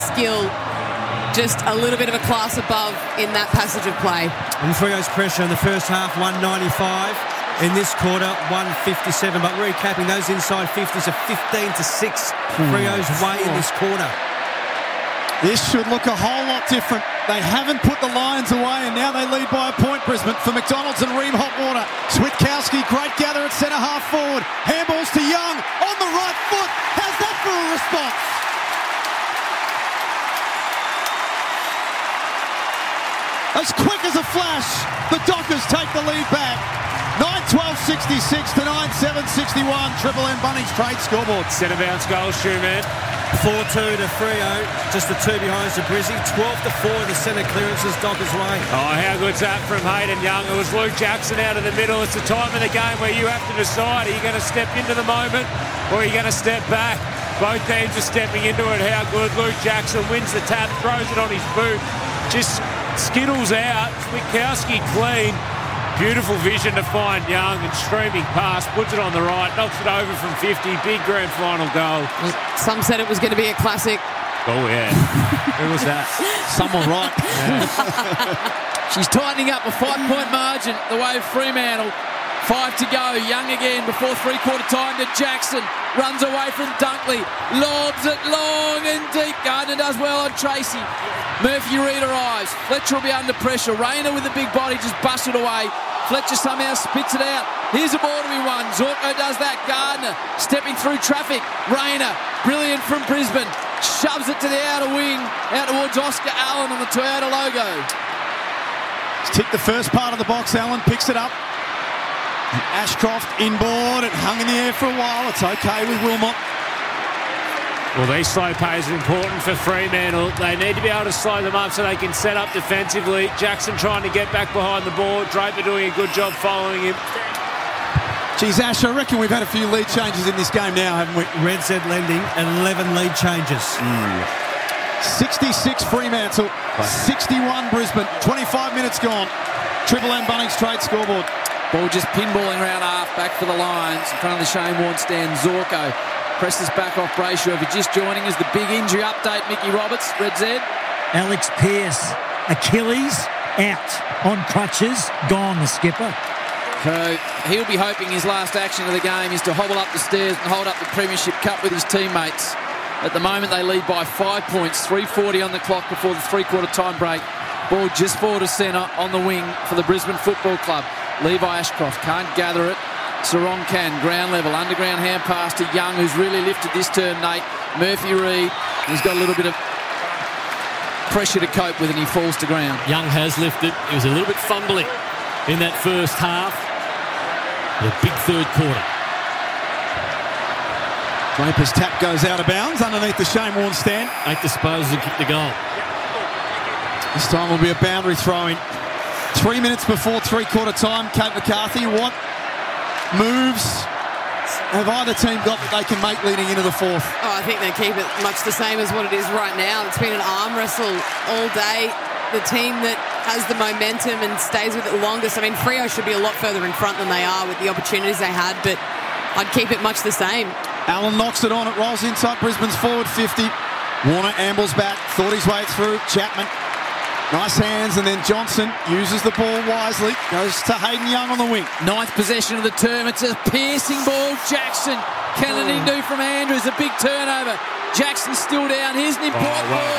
skill just a little bit of a class above in that passage of play. And Freo's pressure in the first half, 195. In this quarter, 157. But recapping, those inside 50s are 15-6. Freo's way in this quarter. This should look a whole lot different. They haven't put the Lions away, and now they lead by a point, Brisbane, for McDonald's and Ream Hotwater. Switkowski, great gather at centre-half forward. Handballs to Young, on the right foot. How's that for a response? As quick as a flash, the Dockers take the lead back. 9-12-66 to 9-7-61. Triple M Bunnings trade scoreboard. Centre bounce goal, Shoeman. 4-2 to Freo, just the two behind to Brizzy. 12-4 the centre clearances Dockers way. Oh, how good's that from Hayden Young? It was Luke Jackson out of the middle. It's the time of the game where you have to decide, are you going to step into the moment or are you going to step back? Both teams are stepping into it. How good. Luke Jackson wins the tap, throws it on his boot, just skittles out. Switkowski clean. Beautiful vision to find Young and streaming past, puts it on the right, knocks it over from 50. Big grand final goal. Some said it was going to be a classic. Oh, yeah. Who was that? Someone right. Yeah. She's tightening up a 5-point margin the way of Fremantle. 5 to go. Young again before three-quarter time to Jackson. Runs away from Dunkley. Lobs it long and deep. Gardner does well on Tracy. Murphy Reid arrives. Fletcher will be under pressure. Rayner with a big body just busts it away. Fletcher somehow spits it out. Here's a ball to be won. Zorko does that. Gardner stepping through traffic. Rayner, brilliant from Brisbane. Shoves it to the outer wing, out towards Oscar Allen on the Toyota logo. He's ticked the first part of the box. Allen picks it up. Ashcroft inboard. It hung in the air for a while. It's okay with Wilmot. Well, these slow plays are important for Fremantle. They need to be able to slow them up so they can set up defensively. Jackson trying to get back behind the ball. Draper doing a good job following him. Geez, Ash, I reckon we've had a few lead changes in this game now, haven't we? Red said lending, 11 lead changes. 66 Fremantle, 61 Brisbane. 25 minutes gone. Triple M Bunnings trade scoreboard. Ball just pinballing around half, back for the Lions. In front of the Shane Warne stand, Zorko presses back off Brayshaw. If you're just joining us, the big injury update, Mickey Roberts, Red Z. Alex Pearce, Achilles, out on crutches, gone, the skipper. So he'll be hoping his last action of the game is to hobble up the stairs and hold up the Premiership Cup with his teammates. At the moment, they lead by 5 points, 3:40 on the clock before the three-quarter time break. Ball just forward to centre on the wing for the Brisbane Football Club. Levi Ashcroft can't gather it. Sarong can, ground level, underground hand pass to Young, who's really lifted this term, Nate. Murphy Reid, he's got a little bit of pressure to cope with and he falls to ground. Young has lifted. He was a little bit fumbling in that first half. The big third quarter. Draper's tap goes out of bounds underneath the Shane Warne stand. Make disposals and kick the goal. This time will be a boundary throw-in. 3 minutes before three-quarter time. Kate McCarthy, what moves have either team got that they can make leading into the fourth? Oh, I think they keep it much the same as what it is right now. It's been an arm wrestle all day. The team that has the momentum and stays with it longest. I mean, Freo should be a lot further in front than they are with the opportunities they had, but I'd keep it much the same. Allen knocks it on. It rolls inside Brisbane's forward 50. Warner ambles back, thought his way through. Chapman, nice hands, and then Johnson uses the ball wisely. Goes to Hayden Young on the wing. Ninth possession of the term. It's a piercing ball. Jackson. Can it do from Andrews? A big turnover. Jackson still down. Here's an important ball.